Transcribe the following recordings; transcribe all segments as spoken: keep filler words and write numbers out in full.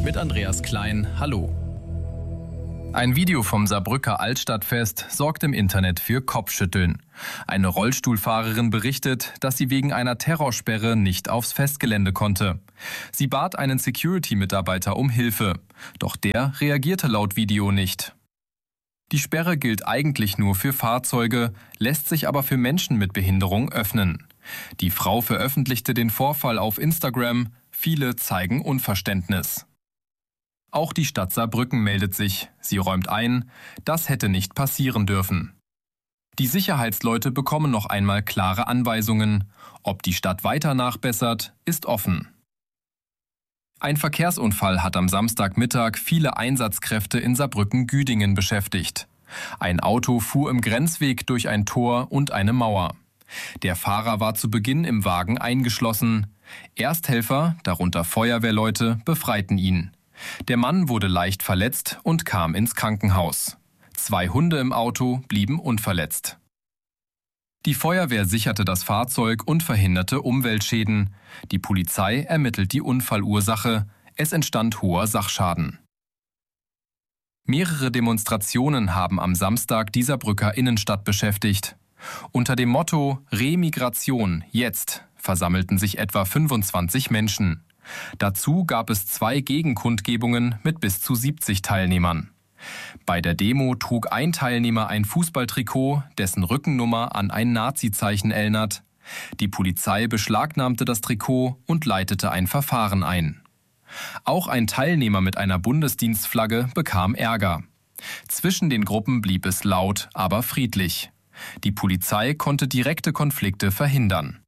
mit Andreas Klein. Hallo. Ein Video vom Saarbrücker Altstadtfest sorgt im Internet für Kopfschütteln. Eine Rollstuhlfahrerin berichtet, dass sie wegen einer Terrorsperre nicht aufs Festgelände konnte. Sie bat einen Security-Mitarbeiter um Hilfe, doch der reagierte laut Video nicht. Die Sperre gilt eigentlich nur für Fahrzeuge, lässt sich aber für Menschen mit Behinderung öffnen. Die Frau veröffentlichte den Vorfall auf Instagram, viele zeigen Unverständnis. Auch die Stadt Saarbrücken meldet sich. Sie räumt ein, das hätte nicht passieren dürfen. Die Sicherheitsleute bekommen noch einmal klare Anweisungen. Ob die Stadt weiter nachbessert, ist offen. Ein Verkehrsunfall hat am Samstagmittag viele Einsatzkräfte in Saarbrücken-Güdingen beschäftigt. Ein Auto fuhr im Grenzweg durch ein Tor und eine Mauer. Der Fahrer war zu Beginn im Wagen eingeschlossen. Ersthelfer, darunter Feuerwehrleute, befreiten ihn. Der Mann wurde leicht verletzt und kam ins Krankenhaus. Zwei Hunde im Auto blieben unverletzt. Die Feuerwehr sicherte das Fahrzeug und verhinderte Umweltschäden. Die Polizei ermittelt die Unfallursache. Es entstand hoher Sachschaden. Mehrere Demonstrationen haben am Samstag die Saarbrücker Innenstadt beschäftigt. Unter dem Motto Remigration jetzt versammelten sich etwa fünfundzwanzig Menschen. Dazu gab es zwei Gegenkundgebungen mit bis zu siebzig Teilnehmern. Bei der Demo trug ein Teilnehmer ein Fußballtrikot, dessen Rückennummer an ein Nazi-Zeichen erinnert. Die Polizei beschlagnahmte das Trikot und leitete ein Verfahren ein. Auch ein Teilnehmer mit einer Bundesdienstflagge bekam Ärger. Zwischen den Gruppen blieb es laut, aber friedlich. Die Polizei konnte direkte Konflikte verhindern.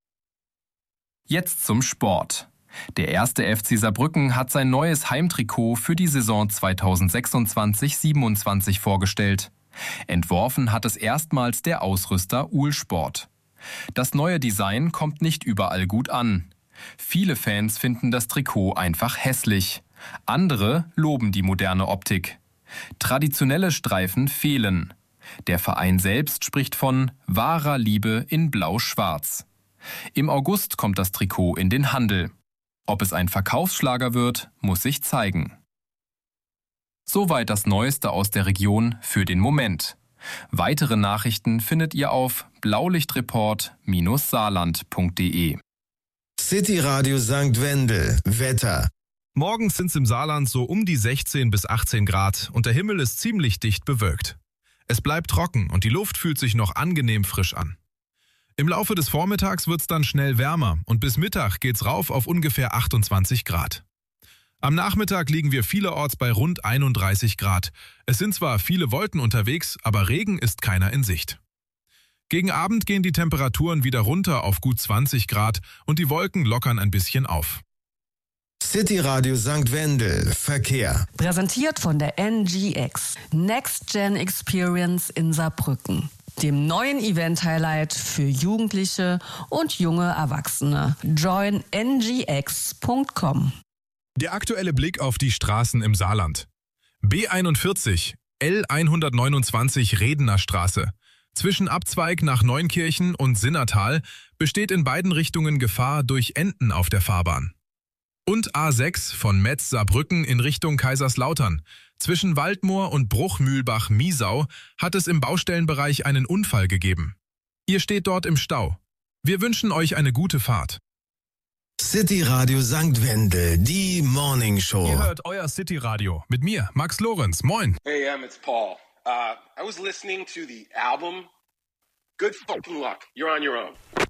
Jetzt zum Sport. Der erste F C Saarbrücken hat sein neues Heimtrikot für die Saison zweitausendsechsundzwanzig siebenundzwanzig vorgestellt. Entworfen hat es erstmals der Ausrüster Uhlsport. Das neue Design kommt nicht überall gut an. Viele Fans finden das Trikot einfach hässlich. Andere loben die moderne Optik. Traditionelle Streifen fehlen. Der Verein selbst spricht von wahrer Liebe in Blau-Schwarz. Im August kommt das Trikot in den Handel. Ob es ein Verkaufsschlager wird, muss sich zeigen. Soweit das Neueste aus der Region für den Moment. Weitere Nachrichten findet ihr auf blaulichtreport Bindestrich saarland punkt de. City Radio Sankt Wendel. Wetter. Morgens sind es im Saarland so um die sechzehn bis achtzehn Grad und der Himmel ist ziemlich dicht bewölkt. Es bleibt trocken und die Luft fühlt sich noch angenehm frisch an. Im Laufe des Vormittags wird es dann schnell wärmer und bis Mittag geht's rauf auf ungefähr achtundzwanzig Grad. Am Nachmittag liegen wir vielerorts bei rund einunddreißig Grad. Es sind zwar viele Wolken unterwegs, aber Regen ist keiner in Sicht. Gegen Abend gehen die Temperaturen wieder runter auf gut zwanzig Grad und die Wolken lockern ein bisschen auf. City Radio Sankt Wendel. Verkehr. Präsentiert von der N G X. Next Gen Experience in Saarbrücken. Dem neuen Event-Highlight für Jugendliche und junge Erwachsene. join n g x punkt com. Der aktuelle Blick auf die Straßen im Saarland. B einundvierzig, L hundertneunundzwanzig Redener Straße. Zwischen Abzweig nach Neunkirchen und Sinnertal besteht in beiden Richtungen Gefahr durch Enten auf der Fahrbahn. Und A sechs von Metz-Saarbrücken in Richtung Kaiserslautern. Zwischen Waldmoor und Bruchmühlbach-Miesau hat es im Baustellenbereich einen Unfall gegeben. Ihr steht dort im Stau. Wir wünschen euch eine gute Fahrt. City Radio Sankt Wendel, die Morning Show. Ihr hört euer City Radio mit mir, Max Lorenz. Moin. Hey, um, it's Paul. Uh, I was listening to the album. Good fucking luck. You're on your own.